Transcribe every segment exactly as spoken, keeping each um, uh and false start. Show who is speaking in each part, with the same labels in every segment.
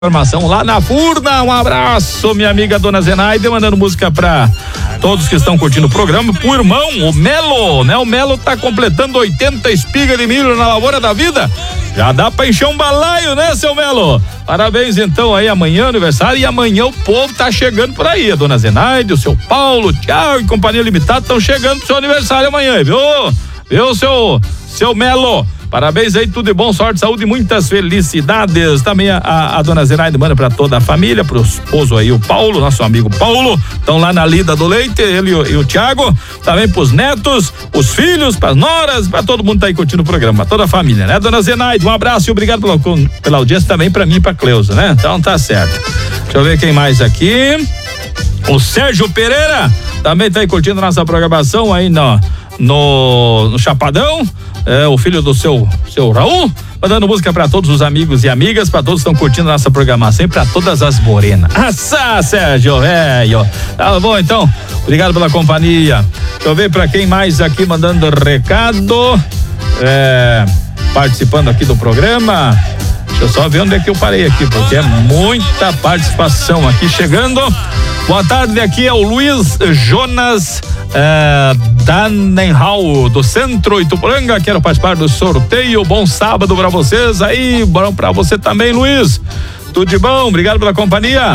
Speaker 1: Informação lá na Furna. Um abraço, minha amiga Dona Zenaide, mandando música pra todos que estão curtindo o programa. Pro irmão, o Melo, né? O Melo tá completando oitenta espigas de milho na lavoura da vida. Já dá pra encher um balaio, né, seu Melo? Parabéns, então, aí, amanhã aniversário, e amanhã o povo tá chegando por aí. A Dona Zenaide, o seu Paulo, o Thiago e Companhia Limitada estão chegando pro seu aniversário amanhã, viu? Viu, seu, seu Melo? Parabéns aí, tudo de bom, sorte, saúde e muitas felicidades. Também a, a, a Dona Zenaide manda pra toda a família, pro esposo aí, o Paulo, nosso amigo Paulo, estão lá na Lida do Leite, ele e o, e o Thiago, também pros netos, os filhos, pras noras, pra todo mundo tá aí curtindo o programa, toda a família, né? Dona Zenaide, um abraço e obrigado pela, pela audiência também pra mim e pra Cleusa, né? Então tá certo. Deixa eu ver quem mais aqui. O Sérgio Pereira também tá aí curtindo a nossa programação aí no, no, no Chapadão. É, o filho do seu, seu Raul, mandando música pra todos os amigos e amigas, pra todos que estão curtindo a nossa programação e pra todas as morenas. Assá, Sérgio, velho. Tá bom, então, obrigado pela companhia. Deixa eu ver pra quem mais aqui mandando recado, é, participando aqui do programa. Deixa eu só ver onde é que eu parei aqui, porque é muita participação aqui chegando. Boa tarde, aqui é o Luiz Jonas é, Danenhau, do Centro Ituporanga. Quero participar do sorteio. Bom sábado pra vocês aí, bom pra você também, Luiz. Tudo de bom, obrigado pela companhia.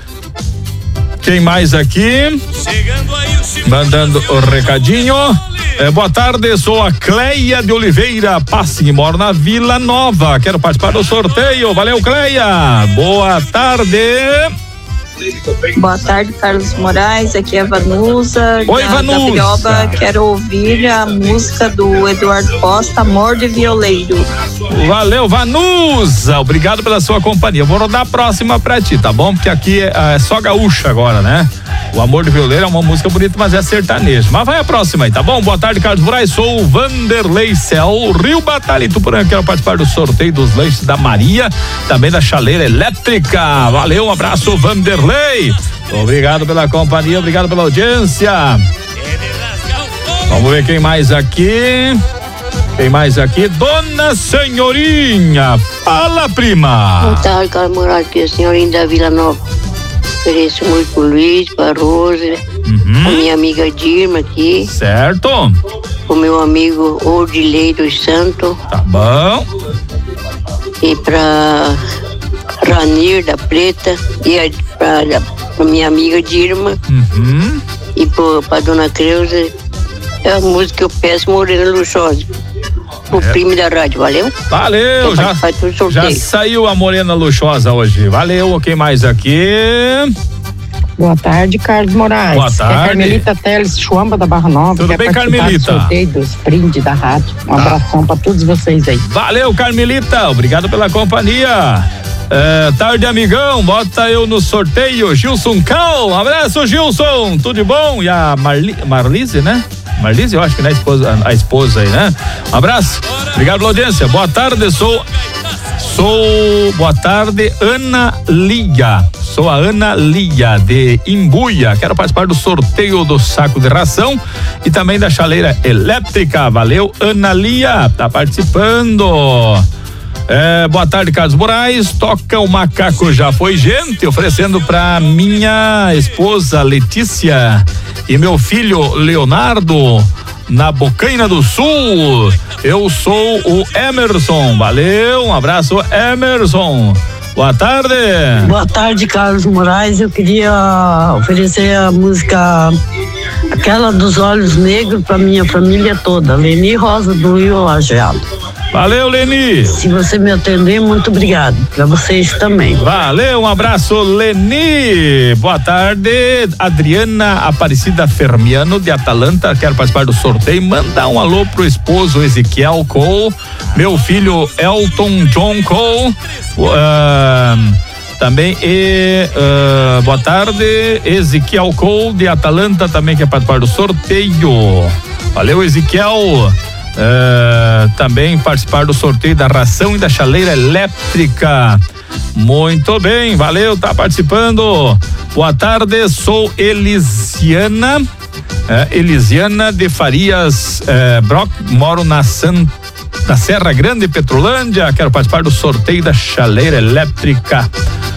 Speaker 1: Quem mais aqui? Mandando o recadinho. É, boa tarde, sou a Cleia de Oliveira Passi, moro na Vila Nova. Quero participar do sorteio. Valeu, Cleia. Boa tarde.
Speaker 2: Boa tarde, Carlos Moraes, aqui é a Vanusa.
Speaker 1: Oi, da, Vanusa.
Speaker 2: Da Quero ouvir a música do Eduardo Costa, Amor de Violeiro.
Speaker 1: Valeu, Vanusa, obrigado pela sua companhia. Eu vou rodar a próxima pra ti, tá bom? Porque aqui é, é só gaúcha agora, né? O Amor de Violeiro é uma música bonita, mas é sertanejo. Mas vai a próxima aí, tá bom? Boa tarde, Carlos Moraes, sou o Vanderlei Cel, Rio Batalha Ituporanga. Quero participar do sorteio dos lanches da Maria, também da chaleira elétrica. Valeu, um abraço, Vanderlei. Obrigado pela companhia, obrigado pela audiência. Vamos ver quem mais aqui. Quem mais aqui? Dona Senhorinha. Fala, prima.
Speaker 3: Boa tarde, Carlos Moraes, aqui é a senhorinha da Vila Nova. Ofereço muito pro Luiz, pra Rose, uhum. A minha amiga Dirma aqui.
Speaker 1: Certo.
Speaker 3: O meu amigo Odilei dos Santos.
Speaker 1: Tá bom.
Speaker 3: E pra Ranir da Preta e a, pra, pra minha amiga Dirma,
Speaker 1: uhum.
Speaker 3: E pro, pra Dona Creuza, é a música que eu peço, Morena Luxosa, pro é. primo da rádio, valeu?
Speaker 1: Valeu, já, já saiu a Morena Luxosa hoje, valeu. Quem mais aqui?
Speaker 4: Boa tarde, Carlos Moraes.
Speaker 1: Boa tarde.
Speaker 4: É a Carmelita Teles, Chuamba da Barra Nova.
Speaker 1: Tudo bem, Carmelita?
Speaker 4: Do sorteio dos brindes da rádio. Um ah. abração pra todos vocês aí.
Speaker 1: Valeu, Carmelita, obrigado pela companhia. É, tarde, amigão, bota eu no sorteio. Gilson Cal, abraço, Gilson, tudo de bom? E a Marli, Marlise, né? Marlise, eu acho que é a esposa, a esposa aí, né? Um abraço, obrigado pela audiência. Boa tarde, sou sou boa tarde, Ana Lia. Sou a Ana Lia de Imbuia. Quero participar do sorteio do saco de ração e também da chaleira elétrica. Valeu, Ana Lia, tá participando. É, boa tarde, Carlos Moraes. Toca o Macaco Já Foi Gente, oferecendo pra minha esposa Letícia e meu filho Leonardo, na Bocaina do Sul. Eu sou o Emerson. Valeu, um abraço, Emerson. Boa tarde.
Speaker 5: Boa tarde, Carlos Moraes. Eu queria oferecer a música Aquela dos Olhos Negros pra minha família toda. Leni Rosa do Rio Lajeado.
Speaker 1: Valeu, Leni.
Speaker 5: Se você me atender, muito obrigado. Pra vocês também.
Speaker 1: Valeu, um abraço, Leni. Boa tarde, Adriana Aparecida Fermiano de Atalanta. Quero participar do sorteio. Mandar um alô pro esposo Ezequiel Cole, meu filho Elton John Cole. Uh, também e uh, boa tarde, Ezequiel Cole de Atalanta também quer participar do sorteio. Valeu, Ezequiel. Uh, também participar do sorteio da ração e da chaleira elétrica. Muito bem, valeu, tá participando. Boa tarde, sou Elisiana é, Elisiana de Farias é, Brock, moro na Santa da Serra Grande, Petrolândia. Quero participar do sorteio da chaleira elétrica